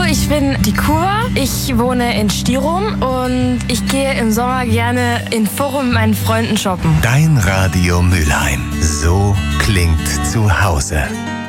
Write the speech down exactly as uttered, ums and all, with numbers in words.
ich bin die Kuba. Ich wohne in Stirum und ich gehe im Sommer gerne in Forum mit meinen Freunden shoppen. Dein Radio Mülheim. So klingt zu Hause.